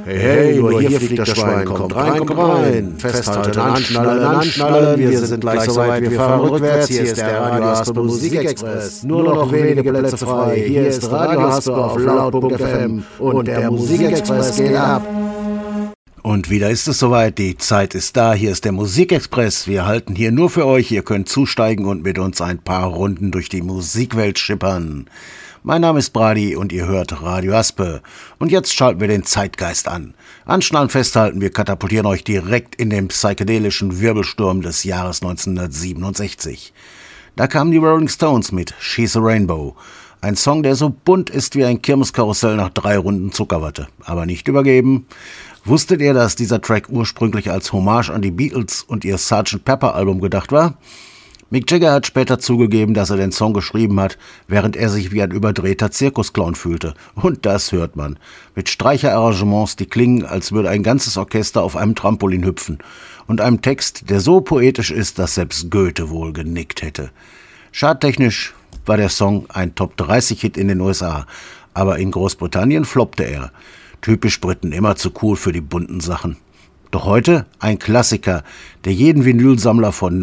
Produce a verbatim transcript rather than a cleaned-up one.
Hey, hey, nur hier fliegt das Schwein, kommt rein, kommt rein. Festhalten, anschnallen, anschnallen, wir sind gleich soweit, wir fahren rückwärts. Hier ist der Radio Haspe Musikexpress, nur noch wenige Plätze frei. Hier ist Radio Haspe auf laut.f m und der Musikexpress geht ab. Und wieder ist es soweit, die Zeit ist da, hier ist der Musikexpress. Wir halten hier nur für euch, ihr könnt zusteigen und mit uns ein paar Runden durch die Musikwelt schippern. Mein Name ist Brady und ihr hört Radio Haspe. Und jetzt schalten wir den Zeitgeist an. Anschnallen, festhalten, wir katapultieren euch direkt in den psychedelischen Wirbelsturm des Jahres neunzehnhundertsiebenundsechzig. Da kamen die Rolling Stones mit She's a Rainbow. Ein Song, der so bunt ist wie ein Kirmeskarussell nach drei Runden Zuckerwatte. Aber nicht übergeben. Wusstet ihr, dass dieser Track ursprünglich als Hommage an die Beatles und ihr Sergeant Pepper Album gedacht war? Mick Jagger hat später zugegeben, dass er den Song geschrieben hat, während er sich wie ein überdrehter Zirkusclown fühlte. Und das hört man. Mit Streicherarrangements, die klingen, als würde ein ganzes Orchester auf einem Trampolin hüpfen. Und einem Text, der so poetisch ist, dass selbst Goethe wohl genickt hätte. Charttechnisch war der Song ein Top dreißig Hit in den U S A. Aber in Großbritannien floppte er. Typisch Briten, immer zu cool für die bunten Sachen. Doch heute ein Klassiker, der jeden Vinylsammler von